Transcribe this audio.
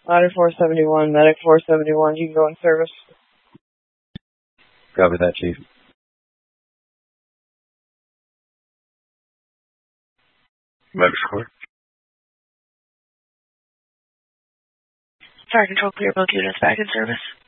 Ladder 471, Medic 471, you can go in service. Copy that, Chief. Medic score. Fire control, clear both units back in service.